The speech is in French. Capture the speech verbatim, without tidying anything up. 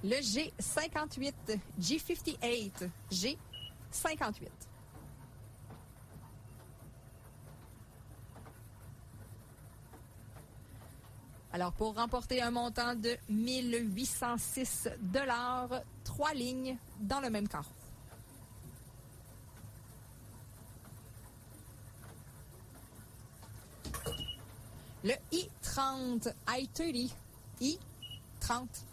Le G cinquante-huit, G cinquante-huit, G cinquante-huit. Alors, pour remporter un montant de mille huit cent six dollars, trois lignes dans le même carreau. Le I trente, I trente, I trente.